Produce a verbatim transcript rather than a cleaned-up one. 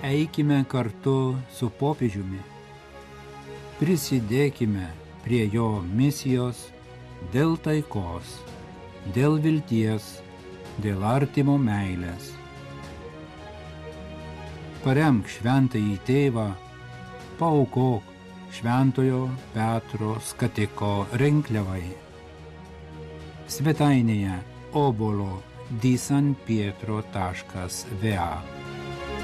Eikime kartu su popiežiumi. Prisidėkime prie jo misijos dėl taikos, dėl vilties, dėl artimo meilės. Paremk šventąjį tėvą, paaukok Šventojo Petro skatiko rinkliavai. Svetainėje obolo di san pietro taškas va.